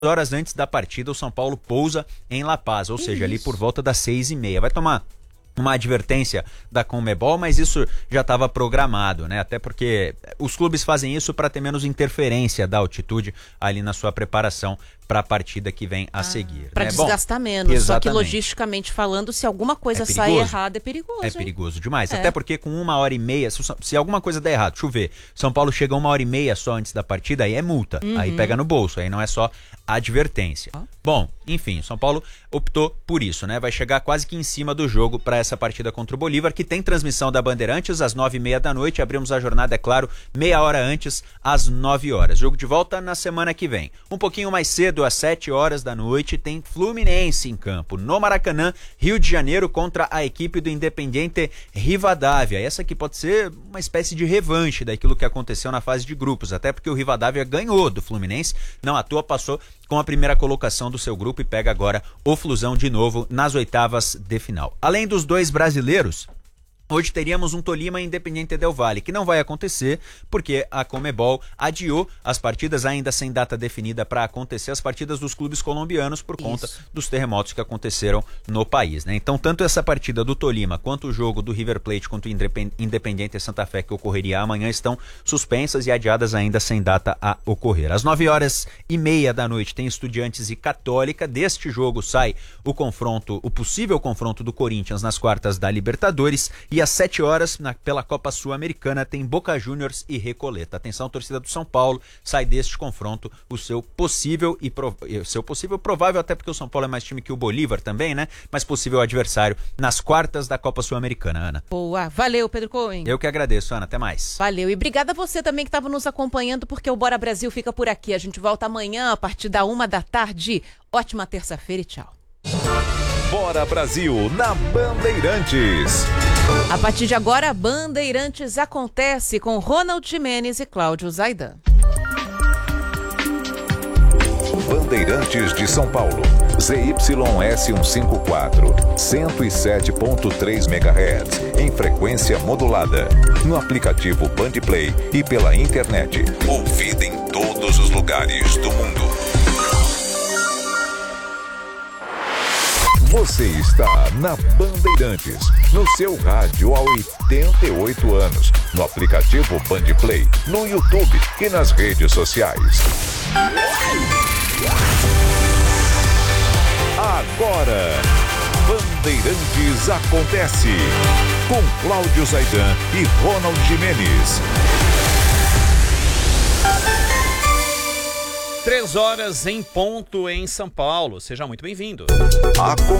horas antes da partida, o São Paulo pousa em La Paz, ou seja, ali por volta das 6h30. Vai tomar uma advertência da Conmebol, mas isso já estava programado, né? Até porque os clubes fazem isso para ter menos interferência da altitude ali na sua preparação para a partida que vem a seguir. Para né? desgastar menos. Exatamente. Só que logisticamente falando, se alguma coisa sair errada, é perigoso. É perigoso demais. Até porque com 1h30, se alguma coisa der errado, chover, São Paulo chega 1h30 só antes da partida, aí é multa. Aí pega no bolso, aí não é só advertência. Bom, enfim, o São Paulo optou por isso, né? Vai chegar quase que em cima do jogo para essa partida contra o Bolívar, que tem transmissão da Bandeirantes às 9h30 da noite. Abrimos a jornada, é claro, meia hora antes, às 9 horas. Jogo de volta na semana que vem. Um pouquinho mais cedo, às 7 horas da noite, tem Fluminense em campo, no Maracanã, Rio de Janeiro, contra a equipe do Independiente Rivadavia. Essa que pode ser uma espécie de revanche daquilo que aconteceu na fase de grupos, até porque o Rivadavia ganhou do Fluminense, não à toa passou com a primeira colocação do seu grupo e pega agora o Flusão de novo nas oitavas de final. Além dos dois brasileiros, hoje teríamos um Tolima Independiente Del Valle, que não vai acontecer porque a Conmebol adiou as partidas, ainda sem data definida para acontecer, as partidas dos clubes colombianos por conta dos terremotos que aconteceram no país, né? Então, tanto essa partida do Tolima quanto o jogo do River Plate contra o Independiente Santa Fé, que ocorreria amanhã, estão suspensas e adiadas ainda sem data a ocorrer. Às 9h30 da noite tem Estudiantes e Católica. Deste jogo sai o possível confronto do Corinthians nas quartas da Libertadores. E às 7 horas, pela Copa Sul-Americana, tem Boca Juniors e Recoleta. Atenção, torcida do São Paulo, sai deste confronto o seu possível provável, até porque o São Paulo é mais time que o Bolívar também, né? Mas possível adversário nas quartas da Copa Sul-Americana, Ana. Boa, valeu, Pedro Cohen. Eu que agradeço, Ana, até mais. Valeu, e obrigada a você também que estava nos acompanhando, porque o Bora Brasil fica por aqui. A gente volta amanhã a partir da 1h da tarde. Ótima terça-feira e tchau. Bora Brasil na Bandeirantes. A partir de agora, Bandeirantes acontece com Ronald Gimenez e Cláudio Zaidan. Bandeirantes de São Paulo, ZYS 154, 107.3 MHz, em frequência modulada, no aplicativo Bandplay e pela internet. Ouvida em todos os lugares do mundo. Você está na Bandeirantes, no seu rádio há 88 anos, no aplicativo Bandplay, no YouTube e nas redes sociais. Agora, Bandeirantes acontece, com Cláudio Zaidan e Ronald Gimenez. 3 horas em ponto em São Paulo. Seja muito bem-vindo.